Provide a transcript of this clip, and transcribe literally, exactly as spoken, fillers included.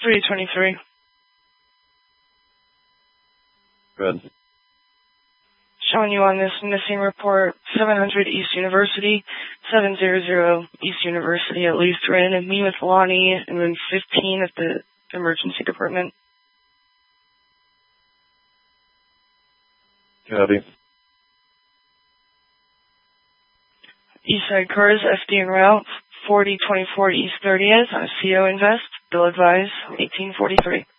three twenty-three. Good. Showing you on this missing report, seven hundred East University, seven hundred East University at Lutheran, and me with Lonnie, and then fifteen at the emergency department. Copy. Eastside cars, F D en route, forty twenty-four East thirtieth, on a C O Invest, bill advised, eighteen forty-three.